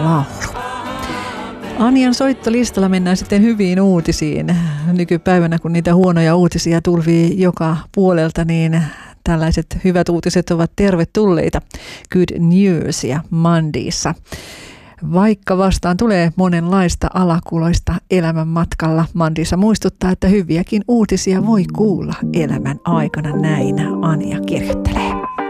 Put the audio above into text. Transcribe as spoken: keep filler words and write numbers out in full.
laulu. Anjan soittolistalla mennään sitten hyviin uutisiin. Nykypäivänä, kun niitä huonoja uutisia tulvii joka puolelta, niin tällaiset hyvät uutiset ovat tervetulleita. Good newsia Mondayssa. Vaikka vastaan tulee monenlaista alakuloista elämän matkalla, Mondayssa muistuttaa, että hyviäkin uutisia voi kuulla elämän aikana, näin Anja kirjoittelee.